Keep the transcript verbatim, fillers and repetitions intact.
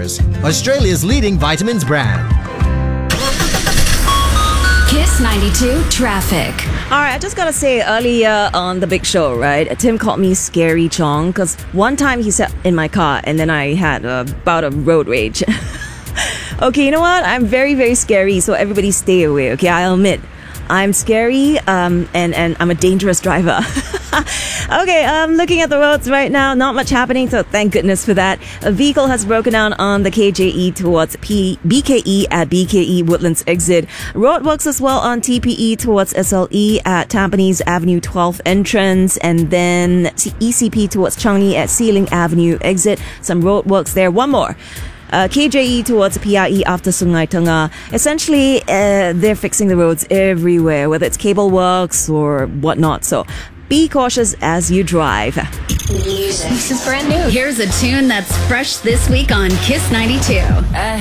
Partners, Australia's leading vitamins brand. Kiss ninety-two traffic. All right, I just gotta say, earlier on The Big Show, right, Tim called me Scary Chong because one time he sat in my car and then I had a bout of road rage. Okay, you know what? I'm very, very scary, so everybody stay away, okay? I'll admit. I'm scary, um, and, and I'm a dangerous driver. Okay, um, looking at the roads right now, not much happening, so thank goodness for that. A vehicle has broken down on the K J E towards P- B K E at B K E Woodlands exit. Roadworks as well on T P E towards S L E at Tampines Avenue twelve entrance, and then E C P towards Changi at Sealing Avenue exit. Some roadworks there. One more. Uh, K J E towards P I E after Sungai Tengah. Essentially, uh, they're fixing the roads everywhere, whether it's cable works or whatnot. So be cautious as you drive. Music. This is brand new. Here's a tune that's fresh this week on Kiss ninety-two.